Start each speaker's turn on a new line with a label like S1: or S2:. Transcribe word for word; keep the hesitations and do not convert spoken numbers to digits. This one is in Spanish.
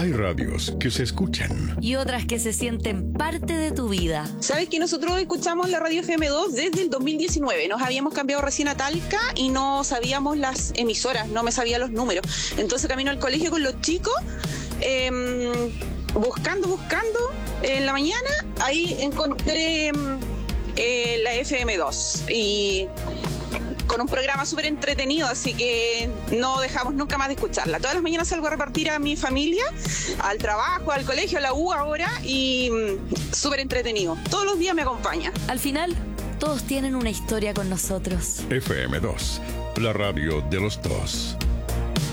S1: Hay radios que se escuchan
S2: y otras que se sienten parte de tu vida.
S3: ¿Sabes que nosotros escuchamos la radio F M dos desde el dos mil diecinueve? Nos habíamos cambiado recién a Talca y no sabíamos las emisoras, no me sabía los números. Entonces camino al colegio con los chicos, eh, buscando, buscando, en la mañana, ahí encontré eh, la F M dos y con un programa súper entretenido, así que no dejamos nunca más de escucharla. Todas las mañanas salgo a repartir a mi familia, al trabajo, al colegio, a la U ahora, y súper entretenido. Todos los días me acompaña.
S2: Al final, todos tienen una historia con nosotros.
S1: F M dos, la radio de los dos.